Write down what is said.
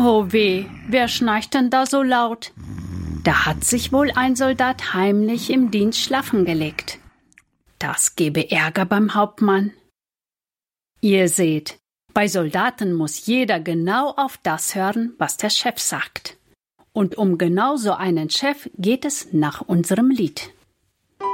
Oh weh, wer schnarcht denn da so laut? Da hat sich wohl ein Soldat heimlich im Dienst schlafen gelegt. Das gebe Ärger beim Hauptmann. Ihr seht, bei Soldaten muss jeder genau auf das hören, was der Chef sagt. Und um genau so einen Chef geht es nach unserem Lied.